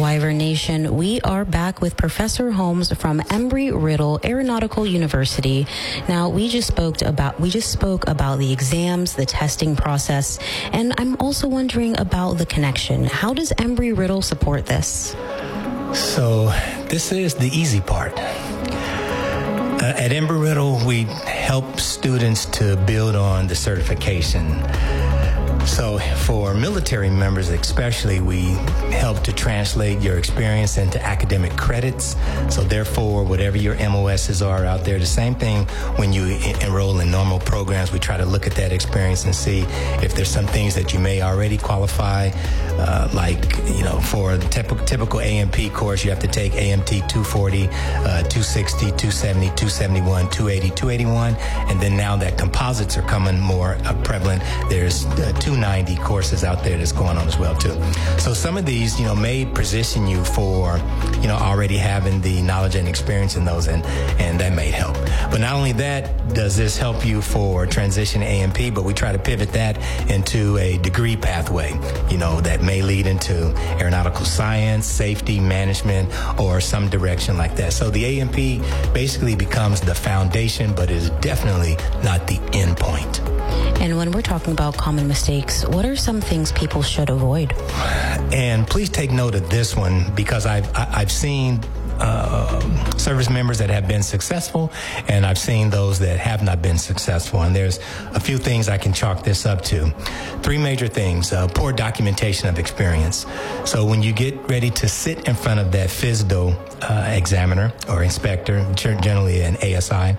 Wyvern Nation, we are back with Professor Holmes from Embry-Riddle Aeronautical University. Now, we just spoke about the exams, the testing process, and I'm also wondering about the connection. How does Embry-Riddle support this? So, this is the easy part. At Embry-Riddle, we help students to build on the certification. So for military members especially, we help to translate your experience into academic credits. So therefore, whatever your MOSs are out there, the same thing when you enroll in normal programs, we try to look at that experience and see if there's some things that you may already qualify, for the typical A&P course, you have to take AMT 240, 260, 270, 271, 280, 281, and then now that composites are coming more prevalent, there's 290 courses out there that's going on as well too. So some of these, may position you for, already having the knowledge and experience in those, and that may help. But not only that, does this help you for transition to A&P, but we try to pivot that into a degree pathway, that may lead into aeronautical science, safety, management, or some direction like that. So the A&P basically becomes the foundation, but is definitely not the end point. And when we're talking about common mistakes, what are some things people should avoid? And please take note of this one, because I've seen service members that have been successful, and I've seen those that have not been successful. And there's a few things I can chalk this up to. Three major things: poor documentation of experience. So when you get ready to sit in front of that FSDO examiner or inspector, generally an ASI,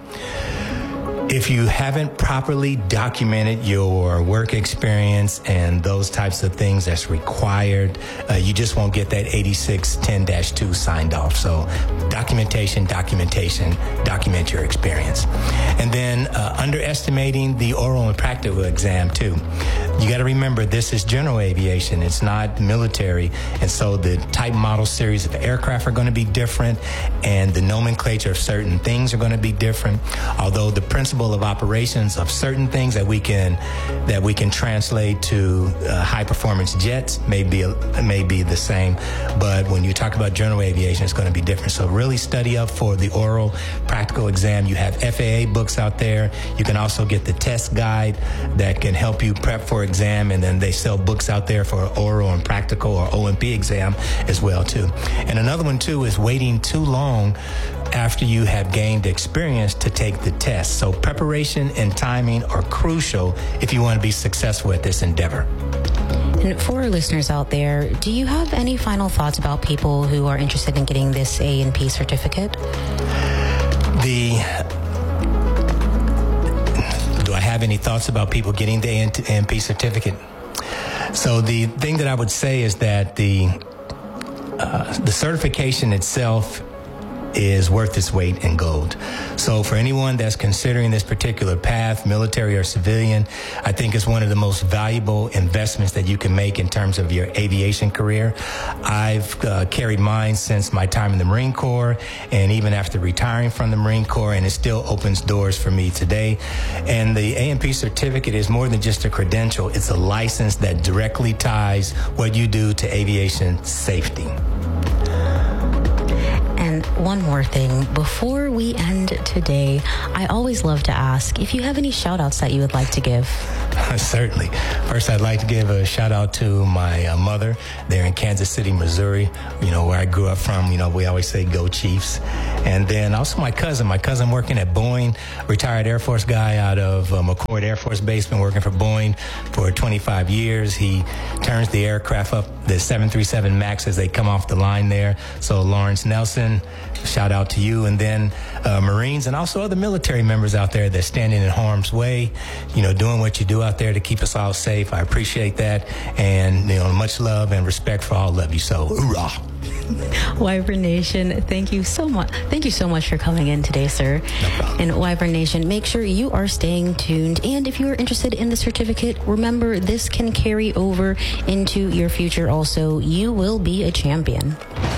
if you haven't properly documented your work experience and those types of things that's required, you just won't get that 8610-2 signed off. So documentation, document your experience. And then underestimating the oral and practical exam too. You got to remember, this is general aviation. It's not military. And so the type, model, series of aircraft are going to be different, and the nomenclature of certain things are going to be different. Although the principle of operations of certain things that we can translate to high performance jets may be the same, but when you talk about general aviation, it's going to be different. So really study up for the oral practical exam. You have FAA books out there. You can also get the test guide that can help you prep for exam, and then they sell books out there for oral and practical or O&P exam as well too. And another one too is waiting too long after you have gained experience to take the test. So preparation and timing are crucial if you want to be successful at this endeavor. And for our listeners out there, do you have any final thoughts about people who are interested in getting this A&P certificate? Do I have any thoughts about people getting the A&P certificate? So the thing that I would say is that the certification itself is worth its weight in gold. So for anyone that's considering this particular path, military or civilian, I think it's one of the most valuable investments that you can make in terms of your aviation career. I've carried mine since my time in the Marine Corps, and even after retiring from the Marine Corps, and it still opens doors for me today. And the A&P certificate is more than just a credential. It's a license that directly ties what you do to aviation safety. And one more thing, before we end today, I always love to ask if you have any shout outs that you would like to give. Certainly. First, I'd like to give a shout out to my mother there in Kansas City, Missouri, where I grew up from. We always say go Chiefs. And then also my cousin working at Boeing, retired Air Force guy out of McCord Air Force Base, been working for Boeing for 25 years. He turns the aircraft up, the 737 MAX, as they come off the line there. So Lawrence Nelson, shout out to you. And then Marines and also other military members out there that's standing in harm's way, doing what you do out there to keep us all safe. I appreciate that. And, much love and respect for all of you. So, hoorah. Wyvern Nation, thank you so much. Thank you so much for coming in today, sir. No problem. And Wyvern Nation, make sure you are staying tuned. And if you are interested in the certificate, remember this can carry over into your future also. You will be a champion.